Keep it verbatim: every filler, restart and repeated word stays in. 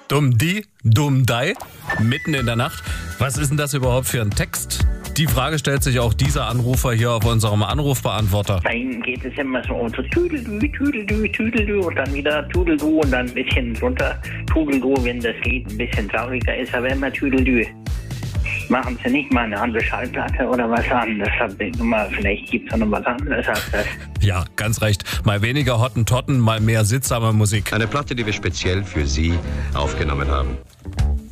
Dumm die, dumm dei, mitten in der Nacht. Was ist denn das überhaupt für ein Text? Die Frage stellt sich auch dieser Anrufer hier auf unserem Anrufbeantworter. Bei ihm geht es immer so um so Tüdeldü, Tüdeldü, Tüdeldü und dann wieder Tudeldü und dann ein bisschen runter Tudeldü, wenn das Lied ein bisschen trauriger ist, aber immer Tüdeldü. Machen Sie nicht mal eine andere Schallplatte oder was anderes. Vielleicht gibt es noch was anderes als das. Ja, ganz recht. Mal weniger Hottentotten, mal mehr sittsame Musik. Eine Platte, die wir speziell für Sie aufgenommen haben.